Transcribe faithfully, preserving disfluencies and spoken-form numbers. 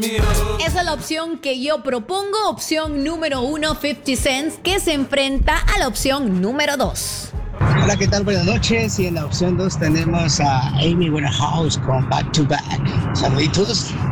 Esa es la opción que yo propongo. Opción número uno, cincuenta Cent, que se enfrenta a la opción número dos. Hola, ¿qué tal? Buenas noches. Y en la opción dos tenemos a Amy Winehouse con Back to Back. Saluditos.